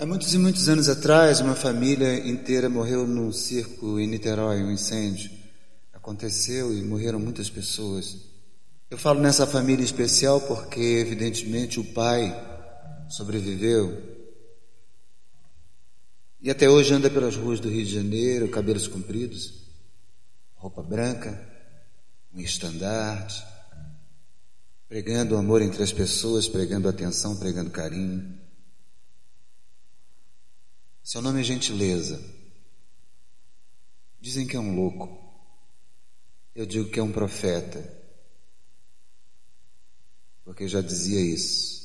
Há muitos e muitos anos atrás, uma família inteira morreu num circo em Niterói, um incêndio. Aconteceu e morreram muitas pessoas. Eu falo nessa família especial porque, evidentemente, o pai sobreviveu e até hoje anda pelas ruas do Rio de Janeiro, cabelos compridos, roupa branca, um estandarte, pregando o amor entre as pessoas, pregando atenção, pregando carinho. Seu nome é Gentileza. Dizem que é um louco. Eu digo que é um profeta, porque já dizia isso.